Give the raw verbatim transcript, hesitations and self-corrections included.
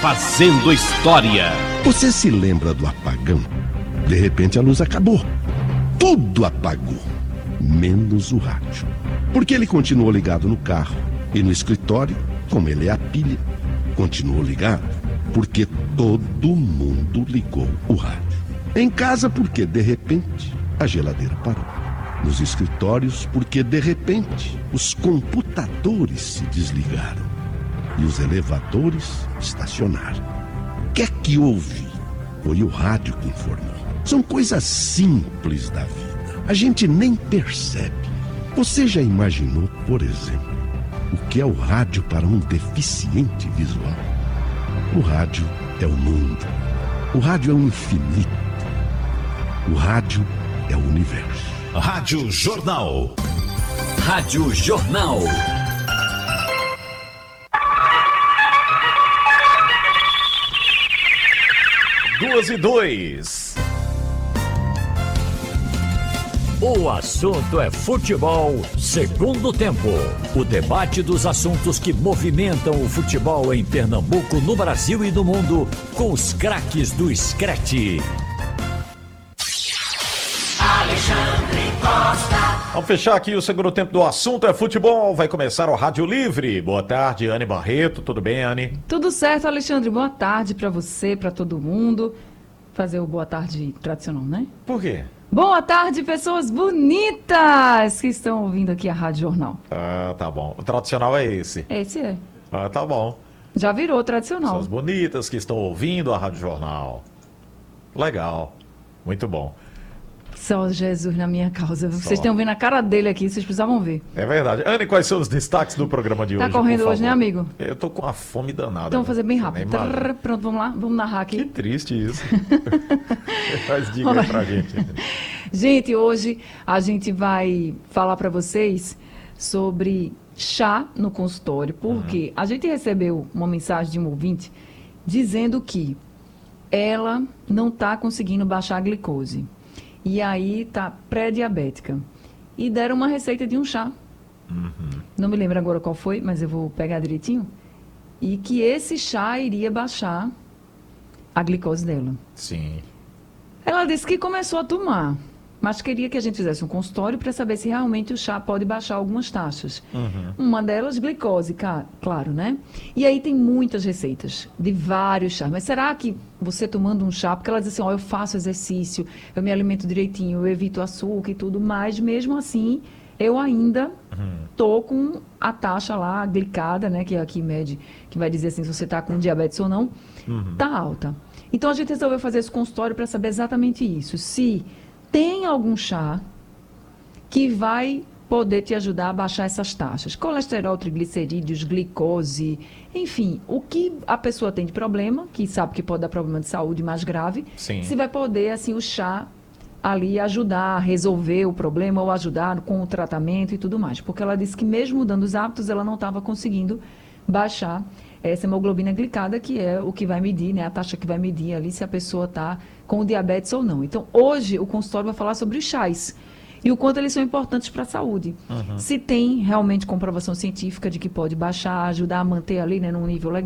fazendo história. Você se lembra do apagão? De repente a luz acabou. Tudo apagou, menos o rádio. Porque ele continuou ligado no carro. E no escritório, como ele é a pilha, continuou ligado. Porque todo mundo ligou o rádio. Em casa, porque de repente a geladeira parou. Nos escritórios, porque de repente os computadores se desligaram. E os elevadores estacionaram. O que é que houve? Foi o rádio que informou. São coisas simples da vida. A gente nem percebe. Você já imaginou, por exemplo, o que é o rádio para um deficiente visual? O rádio é o mundo. O rádio é o infinito. O rádio é o universo. Rádio Jornal. Rádio Jornal. Duas e dois. O assunto é futebol, segundo tempo. O debate dos assuntos que movimentam o futebol em Pernambuco, no Brasil e no mundo, com os craques do Screte. Alexandre Costa. Vamos fechar aqui o segundo tempo do assunto é futebol. Vai começar o Rádio Livre. Boa tarde, Anne Barreto. Tudo bem, Anne? Tudo certo, Alexandre. Boa tarde para você, para todo mundo. Fazer o boa tarde tradicional, né? Por quê? Boa tarde, pessoas bonitas que estão ouvindo aqui a Rádio Jornal. Ah, tá bom. O tradicional é esse. Esse é. Ah, tá bom. Já virou tradicional. Pessoas bonitas que estão ouvindo a Rádio Jornal. Legal. Muito bom. Só Jesus na minha causa. Vocês Só. estão vendo a cara dele aqui, vocês precisavam ver. É verdade. Anne, quais são os destaques do programa de Tá hoje? correndo por hoje, né, favor? amigo? Eu tô com uma fome danada. Então vamos fazer bem rápido. Nem imagino. Trrr, pronto, vamos lá? Vamos narrar Que aqui. triste isso. Faz dica aí pra gente. Gente, hoje a gente vai falar para vocês sobre chá no consultório, porque uhum. a gente recebeu uma mensagem de um ouvinte dizendo que ela não está conseguindo baixar a glicose. E aí tá pré-diabética. E deram uma receita de um chá. Uhum. Não me lembro agora qual foi, mas eu vou pegar direitinho. E que esse chá iria baixar a glicose dela. Sim. Ela disse que começou a tomar, mas queria que a gente fizesse um consultório para saber se realmente o chá pode baixar algumas taxas. Uhum. Uma delas, glicose, claro, né? E aí tem muitas receitas de vários chás. Mas será que você tomando um chá, porque ela diz assim, ó, eu faço exercício, eu me alimento direitinho, eu evito açúcar e tudo, mas mesmo assim, eu ainda uhum. tô com a taxa lá glicada, né? Que é aqui mede, que vai dizer assim, se você tá com diabetes ou não, uhum. tá alta. Então a gente resolveu fazer esse consultório para saber exatamente isso. Se tem algum chá que vai poder te ajudar a baixar essas taxas. Colesterol, triglicerídeos, glicose, enfim, o que a pessoa tem de problema, que sabe que pode dar problema de saúde mais grave, Sim. se vai poder, assim, o chá ali ajudar a resolver o problema ou ajudar com o tratamento e tudo mais. Porque ela disse que mesmo mudando os hábitos, ela não estava conseguindo baixar essa hemoglobina glicada, que é o que vai medir, né, a taxa que vai medir ali se a pessoa está com diabetes ou não. Então, hoje, o consultório vai falar sobre os chás e o quanto eles são importantes para a saúde. Uhum. Se tem realmente comprovação científica de que pode baixar, ajudar a manter ali, né, num nível legal.